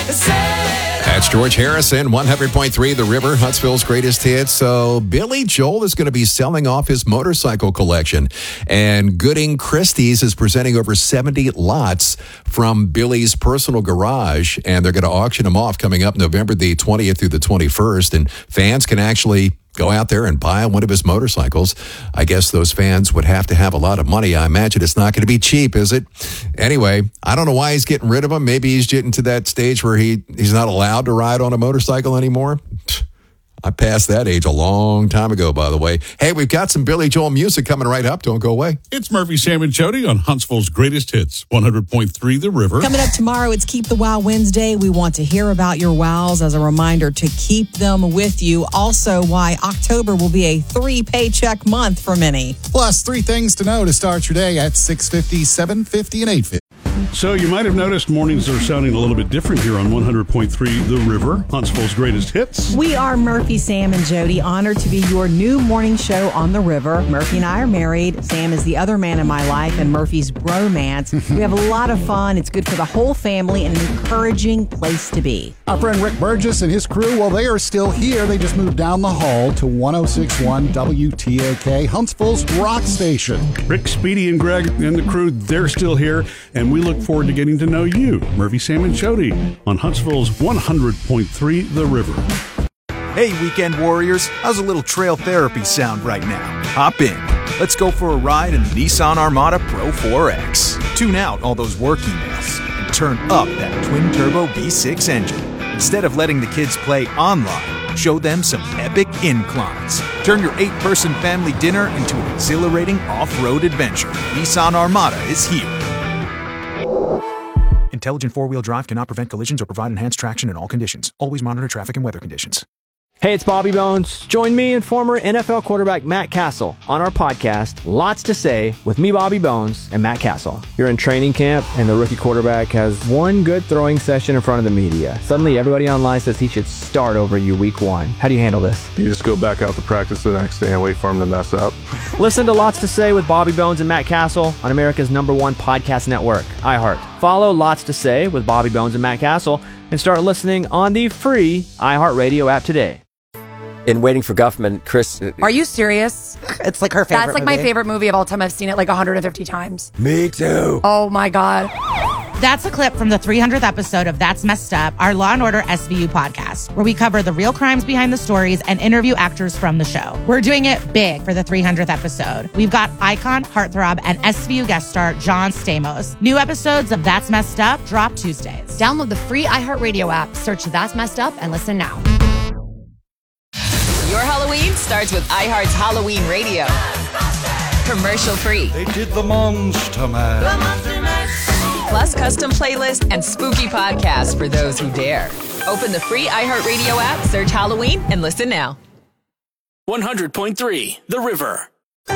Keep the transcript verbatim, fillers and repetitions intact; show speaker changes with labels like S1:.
S1: That's George Harrison, one hundred point three The River, Huntsville's greatest hits. So Billy Joel is going to be selling off his motorcycle collection. And Gooding Christie's is presenting over seventy lots from Billy's personal garage. And they're going to auction them off coming up November the twentieth through the twenty-first. And fans can actually go out there and buy one of his motorcycles. I guess those fans would have to have a lot of money. I imagine it's not going to be cheap, is it? Anyway, I don't know why he's getting rid of them. Maybe he's getting to that stage where he, he's not allowed to ride on a motorcycle anymore. I passed that age a long time ago, by the way. Hey, we've got some Billy Joel music coming right up. Don't go away.
S2: It's Murphy, Sam, and Jody on Huntsville's greatest hits, one hundred point three The River.
S3: Coming up tomorrow, it's Keep the Wow Wednesday. We want to hear about your wows as a reminder to keep them with you. Also, why October will be a three-paycheck month for many.
S4: Plus, three things to know to start your day at six fifty, seven fifty, and eight fifty.
S2: So you might have noticed mornings are sounding a little bit different here on one hundred point three The River, Huntsville's greatest hits.
S3: We are Murphy, Sam, and Jody, honored to be your new morning show on the river. Murphy and I are married. Sam is the other man in my life, and Murphy's bromance. We have a lot of fun. It's good for the whole family and an encouraging place to be.
S4: Our friend Rick Burgess and his crew, well, they are still here. They just moved down the hall to one oh six point one W T A K, Huntsville's rock station.
S2: Rick, Speedy, and Greg and the crew, they're still here, and we look forward to getting to know you, Murphy, Sam, and Jody, on Huntsville's one hundred point three The River.
S5: Hey, weekend warriors, how's a little trail therapy sound right now? Hop in. Let's go for a ride in the Nissan Armada Pro four X. Tune out all those work emails and turn up that twin-turbo V six engine. Instead of letting the kids play online, show them some epic inclines. Turn your eight-person family dinner into an exhilarating off-road adventure. Nissan Armada is here. Intelligent four-wheel drive cannot prevent collisions or provide enhanced traction in all conditions. Always monitor traffic and weather conditions.
S6: Hey, it's Bobby Bones. Join me and former N F L quarterback Matt Castle on our podcast, Lots to Say, with me, Bobby Bones, and Matt Castle. You're in training camp, and the rookie quarterback has one good throwing session in front of the media. Suddenly, everybody online says he should start over you week one. How do you handle this?
S7: You just go back out to practice the next day and wait for him to mess up.
S6: Listen to Lots to Say with Bobby Bones and Matt Castle on America's number one podcast network, iHeart. Follow Lots to Say with Bobby Bones and Matt Castle and start listening on the free iHeartRadio app today.
S8: In Waiting for Guffman, Chris...
S9: Are you serious?
S10: It's like her favorite
S9: That's like
S10: movie.
S9: my favorite movie of all time. I've seen it like one hundred fifty times.
S8: Me too.
S9: Oh my God.
S10: That's a clip from the three hundredth episode of That's Messed Up, our Law and Order S V U podcast, where we cover the real crimes behind the stories and interview actors from the show. We're doing it big for the three hundredth episode. We've got icon, heartthrob, and S V U guest star John Stamos. New episodes of That's Messed Up drop Tuesdays.
S9: Download the free iHeartRadio app, search That's Messed Up, and listen now.
S11: Your Halloween starts with iHeart's Halloween Radio. Commercial free.
S12: They did the Monster Mash. The Monster Mash.
S11: Plus custom playlists and spooky podcasts for those who dare. Open the free iHeartRadio app, search Halloween, and listen now.
S13: one hundred point three The River.